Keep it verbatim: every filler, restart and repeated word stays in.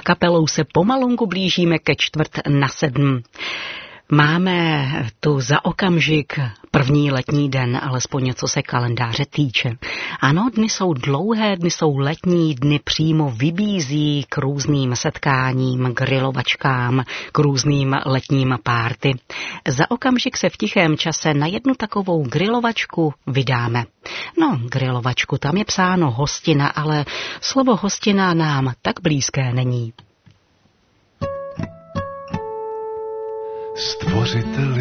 kapelou se pomalunku blížíme ke čtvrt na sedm. Máme tu za okamžik první letní den, alespoň co se kalendáře týče. Ano, dny jsou dlouhé, dny jsou letní, dny přímo vybízí k různým setkáním, grilovačkám, k různým letním párty. Za okamžik se v tichém čase na jednu takovou grilovačku vydáme. No, grilovačku, tam je psáno hostina, ale slovo hostina nám tak blízké není. Stvořitel